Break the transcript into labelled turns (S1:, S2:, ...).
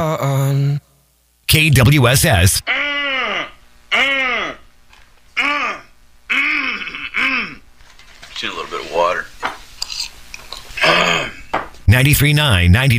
S1: KWSS.
S2: Just need a little bit of water.
S1: 93.9,